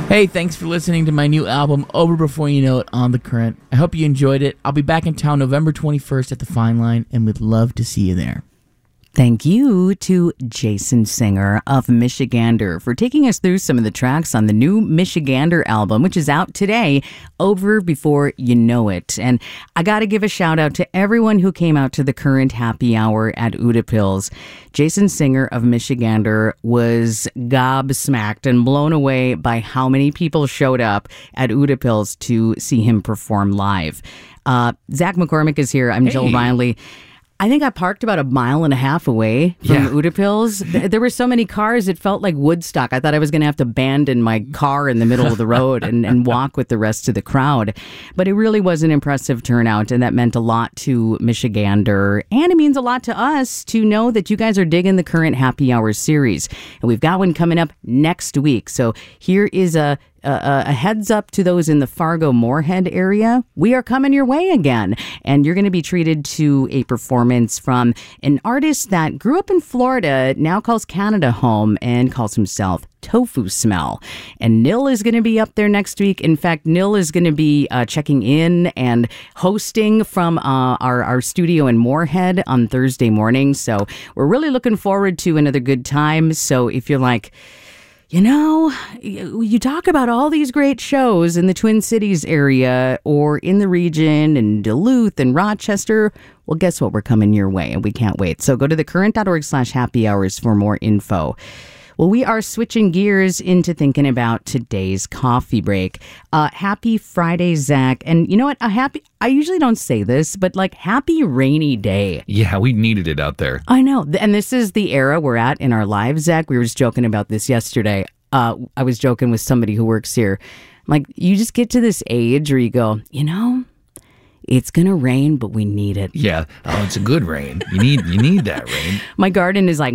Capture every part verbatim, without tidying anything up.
Hey, thanks for listening to my new album, Over Before You Know It, on The Current. I hope you enjoyed it. I'll be back in town November twenty-first at the Fine Line, and would love to see you there. Thank you to Jason Singer of Michigander for taking us through some of the tracks on the new Michigander album, which is out today, Over Before You Know It. And I got to give a shout out to everyone who came out to the Current Happy Hour at Utapils. Jason Singer of Michigander was gobsmacked and blown away by how many people showed up at Utapils to see him perform live. Uh, Zach McCormick is here. I'm hey. Jill Riley. I think I parked about a mile and a half away from yeah. Utapils. There were so many cars, it felt like Woodstock. I thought I was going to have to abandon my car in the middle of the road and, and walk with the rest of the crowd. But it really was an impressive turnout, and that meant a lot to Michigander. And it means a lot to us to know that you guys are digging the Current Happy Hour series. And we've got one coming up next week. So here is a Uh, a heads up to those in the Fargo-Moorhead area. We are coming your way again. And you're going to be treated to a performance from an artist that grew up in Florida, now calls Canada home, and calls himself Tofu Smell. And Nil is going to be up there next week. In fact, Nil is going to be uh, checking in and hosting from uh, our, our studio in Moorhead on Thursday morning. So we're really looking forward to another good time. So if you're like, you know, you talk about all these great shows in the Twin Cities area or in the region in Duluth and Rochester. Well, guess what? We're coming your way, and we can't wait. So go to thecurrent.org slash happy hours for more info. Well, we are switching gears into thinking about today's coffee break. Uh, happy Friday, Zach. And you know what? A happy, I usually don't say this, but like happy rainy day. Yeah, we needed it out there. I know. And this is the era we're at in our lives, Zach. We were just joking about this yesterday. Uh, I was joking with somebody who works here. I'm like, you just get to this age where you go, you know, it's going to rain, but we need it. Yeah. Oh, it's a good rain. You need you need that rain. My garden is like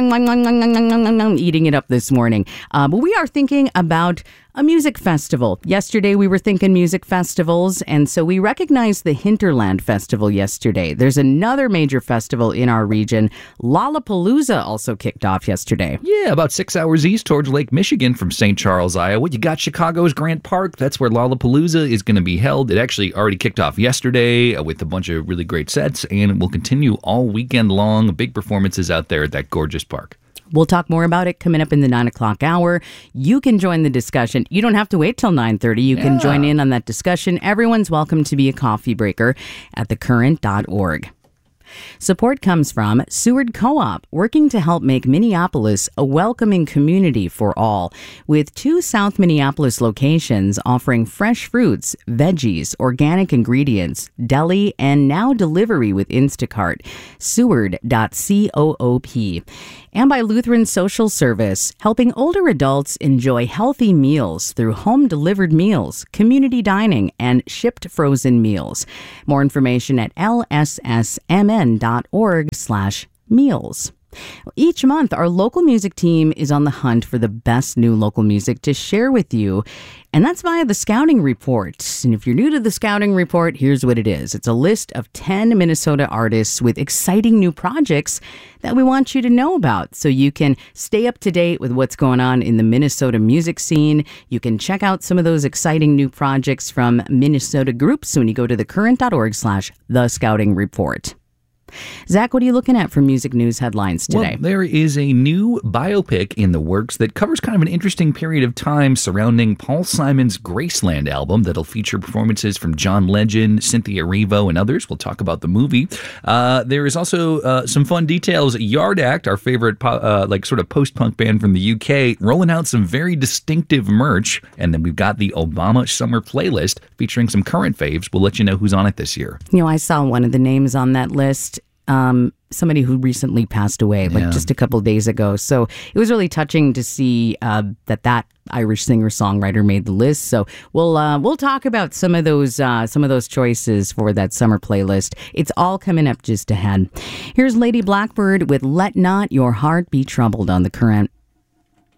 eating it up this morning. Uh, but we are thinking about a music festival. Yesterday, we were thinking music festivals, and so we recognized the Hinterland Festival yesterday. There's another major festival in our region. Lollapalooza also kicked off yesterday. Yeah, about six hours east towards Lake Michigan from Saint Charles, Iowa. You got Chicago's Grant Park. That's where Lollapalooza is going to be held. It actually already kicked off yesterday with a bunch of really great sets, and it will continue all weekend long. Big performances out there at that gorgeous park. We'll talk more about it coming up in the nine o'clock hour. You can join the discussion. You don't have to wait till nine thirty. You yeah. can join in on that discussion. Everyone's welcome to be a coffee breaker at the current dot org. Support comes from Seward Co-op, working to help make Minneapolis a welcoming community for all, with two South Minneapolis locations offering fresh fruits, veggies, organic ingredients, deli, and now delivery with Instacart. Seward dot coop. And by Lutheran Social Service, helping older adults enjoy healthy meals through home-delivered meals, community dining, and shipped frozen meals. More information at l s s m n dot org slash meals. Each month, our local music team is on the hunt for the best new local music to share with you, and that's via the Scouting Report. And if you're new to the Scouting Report, here's what it is. It's a list of ten Minnesota artists with exciting new projects that we want you to know about, so you can stay up to date with what's going on in the Minnesota music scene. You can check out some of those exciting new projects from Minnesota groups when you go to thecurrent.org slash the Scouting Report. Zach, what are you looking at for music news headlines today? Well, there is a new biopic in the works that covers kind of an interesting period of time surrounding Paul Simon's Graceland album that'll feature performances from John Legend, Cynthia Erivo, and others. We'll talk about the movie. Uh, there is also uh, some fun details. Yard Act, our favorite uh, like sort of post-punk band from the U K, rolling out some very distinctive merch. And then we've got the Obama Summer Playlist featuring some current faves. We'll let you know who's on it this year. You know, I saw one of the names on that list. Um, somebody who recently passed away, like yeah. just a couple of days ago. So it was really touching to see uh, that that Irish singer-songwriter made the list. So we'll uh, we'll talk about some of those uh, some of those choices for that summer playlist. It's all coming up just ahead. Here's Lady Blackbird with "Let Not Your Heart Be Troubled" on The Current.